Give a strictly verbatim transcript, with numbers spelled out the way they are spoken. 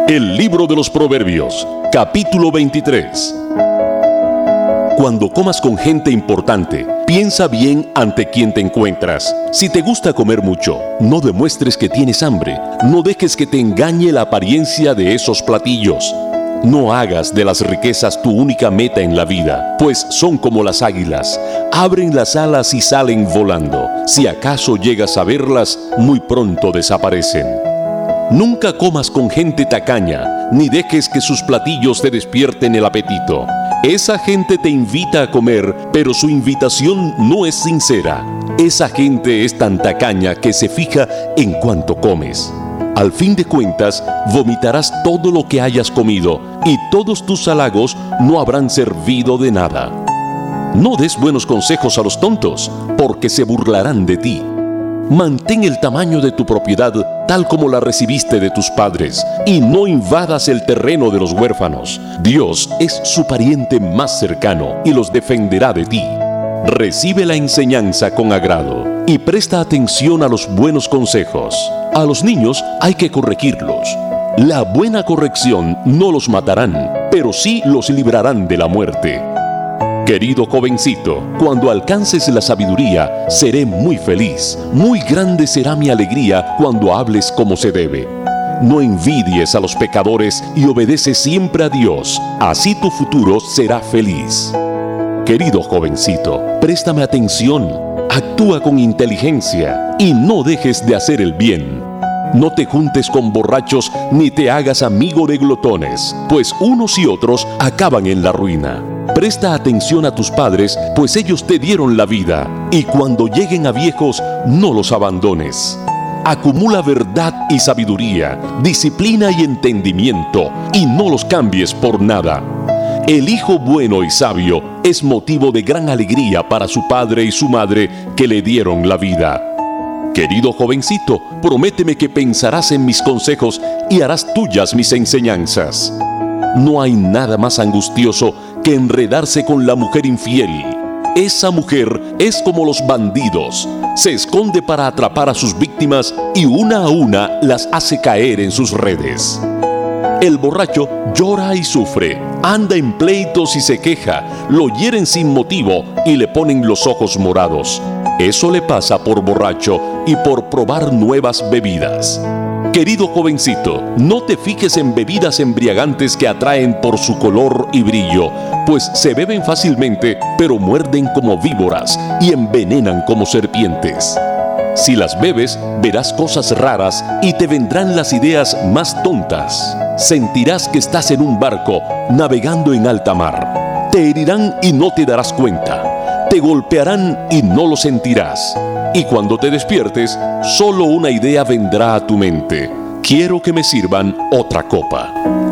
El libro de los Proverbios, capítulo veintitrés. Cuando comas con gente importante, piensa bien ante quién te encuentras. Si te gusta comer mucho, no demuestres que tienes hambre. No dejes que te engañe la apariencia de esos platillos. No hagas de las riquezas tu única meta en la vida, pues son como las águilas. Abren las alas y salen volando. Si acaso llegas a verlas, muy pronto desaparecen. Nunca comas con gente tacaña, ni dejes que sus platillos te despierten el apetito. Esa gente te invita a comer, pero su invitación no es sincera. Esa gente es tan tacaña que se fija en cuánto comes. Al fin de cuentas, vomitarás todo lo que hayas comido, y todos tus halagos no habrán servido de nada. No des buenos consejos a los tontos, porque se burlarán de ti. Mantén el tamaño de tu propiedad tal como la recibiste de tus padres, y no invadas el terreno de los huérfanos. Dios es su pariente más cercano y los defenderá de ti. Recibe la enseñanza con agrado y presta atención a los buenos consejos. A los niños hay que corregirlos. La buena corrección no los matarán, pero sí los librarán de la muerte. Querido jovencito, cuando alcances la sabiduría, seré muy feliz. Muy grande será mi alegría cuando hables como se debe. No envidies a los pecadores y obedece siempre a Dios. Así tu futuro será feliz. Querido jovencito, préstame atención. Actúa con inteligencia y no dejes de hacer el bien. No te juntes con borrachos ni te hagas amigo de glotones, pues unos y otros acaban en la ruina. Presta atención a tus padres, pues ellos te dieron la vida, y cuando lleguen a viejos, no los abandones. Acumula verdad y sabiduría, disciplina y entendimiento, y no los cambies por nada. El hijo bueno y sabio es motivo de gran alegría para su padre y su madre que le dieron la vida. Querido jovencito, prométeme que pensarás en mis consejos y harás tuyas mis enseñanzas. No hay nada más angustioso que enredarse con la mujer infiel. Esa mujer es como los bandidos. Se esconde para atrapar a sus víctimas y una a una las hace caer en sus redes. El borracho llora y sufre, anda en pleitos y se queja, lo hieren sin motivo y le ponen los ojos morados. Eso le pasa por borracho y por probar nuevas bebidas. Querido jovencito, no te fijes en bebidas embriagantes que atraen por su color y brillo, pues se beben fácilmente, pero muerden como víboras y envenenan como serpientes. Si las bebes, verás cosas raras y te vendrán las ideas más tontas. Sentirás que estás en un barco navegando en alta mar. Te herirán y no te darás cuenta. Te golpearán y no lo sentirás. Y cuando te despiertes, solo una idea vendrá a tu mente: quiero que me sirvan otra copa.